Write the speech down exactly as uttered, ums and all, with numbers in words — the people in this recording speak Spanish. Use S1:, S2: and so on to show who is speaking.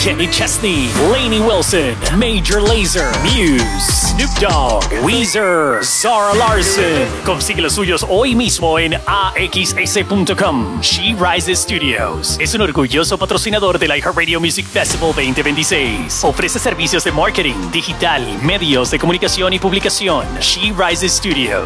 S1: Kenny Chesney, Lainey Wilson, Major Lazer, Muse, Snoop Dogg, Weezer, Zara Larson. Consigue los suyos hoy mismo en A X S punto com. She Rises Studios es un orgulloso patrocinador del iHeartRadio Music Festival veinte veintiséis. Ofrece servicios de marketing, digital, medios de comunicación y publicación. She Rises Studios.